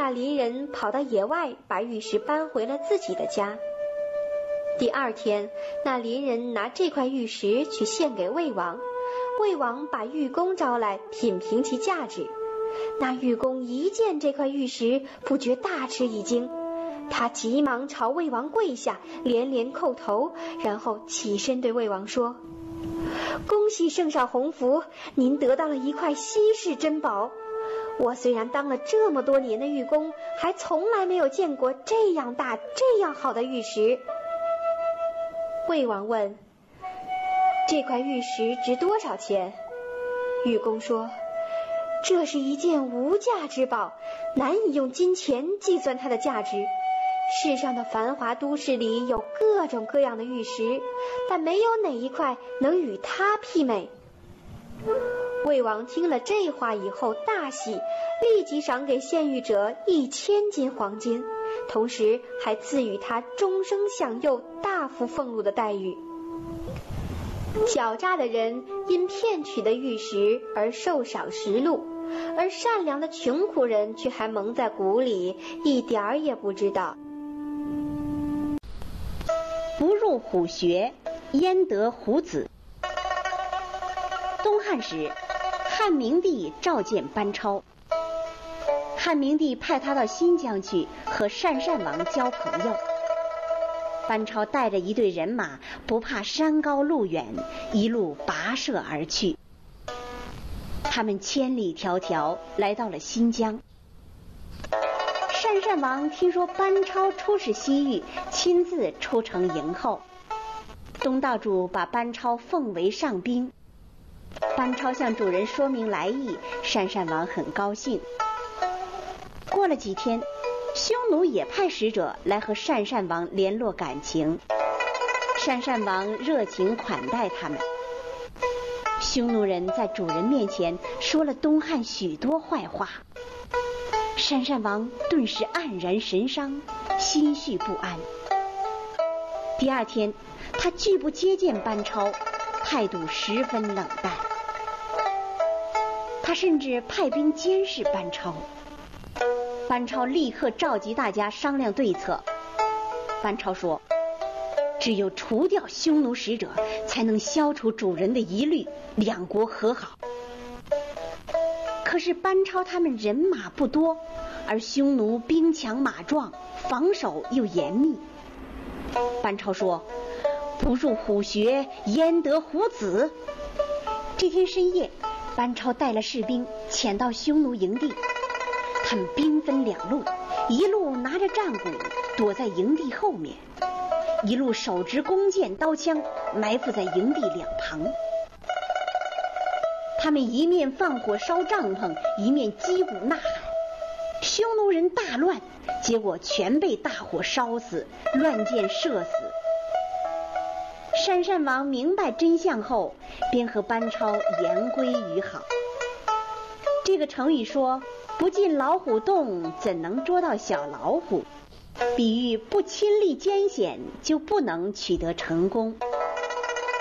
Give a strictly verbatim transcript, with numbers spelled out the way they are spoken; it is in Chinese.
那邻人跑到野外，把玉石搬回了自己的家。第二天，那邻人拿这块玉石去献给魏王，魏王把玉工招来品评其价值。那玉工一见这块玉石，不觉大吃一惊，他急忙朝魏王跪下，连连叩头，然后起身对魏王说：恭喜圣上洪福，您得到了一块稀世珍宝。我虽然当了这么多年的玉工，还从来没有见过这样大这样好的玉石。魏王问：这块玉石值多少钱？玉工说：这是一件无价之宝，难以用金钱计算它的价值。世上的繁华都市里有各种各样的玉石，但没有哪一块能与它媲美。魏王听了这话以后大喜，立即赏给献玉者一千斤黄金，同时还赐予他终生享有大幅俸禄的待遇。狡诈的人因骗取的玉石而受赏十禄，而善良的穷苦人却还蒙在鼓里，一点儿也不知道。 不入虎穴，焉得虎子。东汉时，汉明帝召见班超，汉明帝派他到新疆去和鄯善王交朋友。班超带着一队人马，不怕山高路远，一路跋涉而去。他们千里迢迢来到了新疆。鄯善王听说班超出使西域，亲自出城迎候。东道主把班超奉为上宾。班超向主人说明来意，鄯善王很高兴。过了几天，匈奴也派使者来和鄯善王联络感情。鄯善王热情款待他们。匈奴人在主人面前说了东汉许多坏话，鄯善王顿时黯然神伤，心绪不安。第二天，他拒不接见班超，态度十分冷淡。他甚至派兵监视班超。班超立刻召集大家商量对策。班超说：只有除掉匈奴使者，才能消除主人的疑虑，两国和好。可是班超他们人马不多，而匈奴兵强马壮，防守又严密。班超说：不入虎穴，焉得虎子。这天深夜，班超带了士兵潜到匈奴营地，他们兵分两路，一路拿着战鼓躲在营地后面，一路手执弓箭刀枪埋伏在营地两旁。他们一面放火烧帐篷，一面击鼓呐喊。匈奴人大乱，结果全被大火烧死，乱箭射死。鄯善王明白真相后，便和班超言归于好。这个成语说不进老虎洞，怎能捉到小老虎，比喻不亲历艰险就不能取得成功。